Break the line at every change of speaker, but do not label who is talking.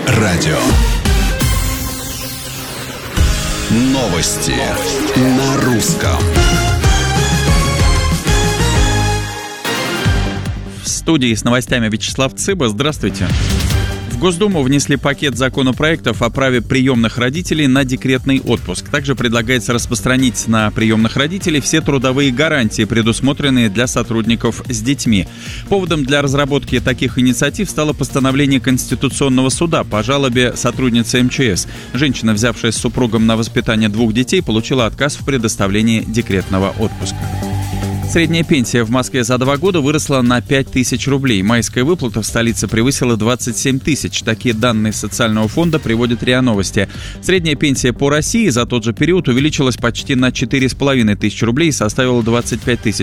радио. Новости на русском.
В студии с новостями Вячеслав Цыба. Здравствуйте. В Госдуму внесли пакет законопроектов о праве приемных родителей на декретный отпуск. Также предлагается распространить на приемных родителей все трудовые гарантии, предусмотренные для сотрудников с детьми. Поводом для разработки таких инициатив стало постановление Конституционного суда по жалобе сотрудницы МЧС. Женщина, взявшая с супругом на воспитание 2 детей, получила отказ в предоставлении декретного отпуска. Средняя пенсия в Москве за 2 года выросла на 5 тысяч рублей. Майская выплата в столице превысила 27 тысяч. Такие данные социального фонда приводят РИА Новости. Средняя пенсия по России за тот же период увеличилась почти на 4,5 тысячи рублей и составила 25 тысяч.